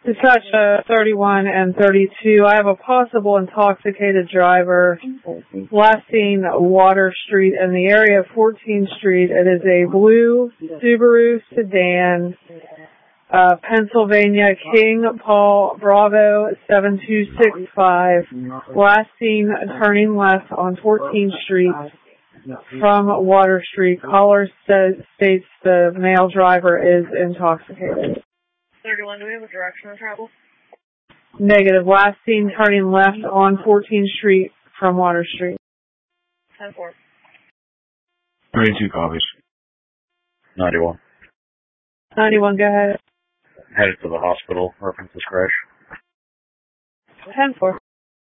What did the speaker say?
Dispatch 31 and 32. I have a possible intoxicated driver last seen Water Street in the area of 14th Street. It is a blue Subaru sedan, Pennsylvania, King Paul Bravo 7265. Last seen turning left on 14th Street from Water Street. Caller states the male driver is intoxicated. 31, do we have a direction of travel? Negative. Last seen turning left on 14th Street from Water Street. 10-4. 32 copies. 91. 91, go ahead. Headed to the hospital, reference this crash. 10-4.